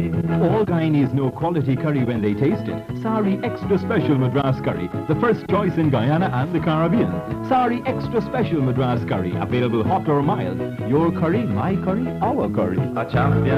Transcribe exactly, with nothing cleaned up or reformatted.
All Guyanese know quality curry when they taste it. Sari Extra Special Madras Curry, the first choice in Guyana and the Caribbean. Sari Extra Special Madras Curry, available hot or mild. Your curry, my curry, our curry. A champion.